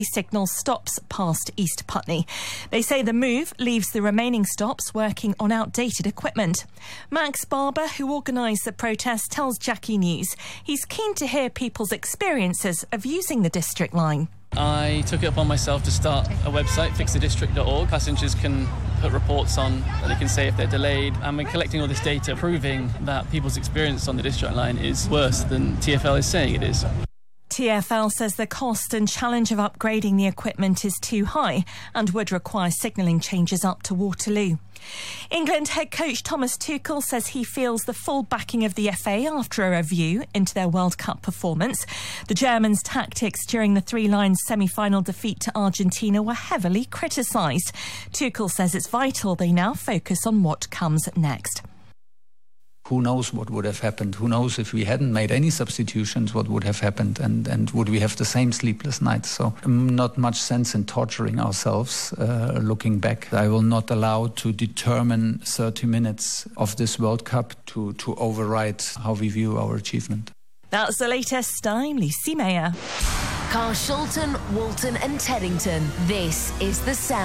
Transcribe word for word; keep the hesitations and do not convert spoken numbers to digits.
signal stops past East Putney. They say the move leaves the remaining stops working on outdated equipment. Max Barber, who organised the protest, tells Jackie News he's keen to hear people's experiences of using the District line. I took it upon myself to start a website, fix the district dot org. Passengers can put reports on, they can say if they're delayed, and we're collecting all this data proving that people's experience on the District line is worse than T F L is saying it is. T F L says the cost and challenge of upgrading the equipment is too high and would require signalling changes up to Waterloo. England head coach Thomas Tuchel says he feels the full backing of the F A after a review into their World Cup performance. The Germans' tactics during the Three Lions semi-final defeat to Argentina were heavily criticised. Tuchel says it's vital they now focus on what comes next. Who knows what would have happened? Who knows if we hadn't made any substitutions, what would have happened? And, and would we have the same sleepless nights? So um, not much sense in torturing ourselves uh, looking back. I will not allow to determine thirty minutes of this World Cup to, to override how we view our achievement. That's the latest. I'm Lucy Mayer. Carshalton, Walton and Teddington. This is The Sound.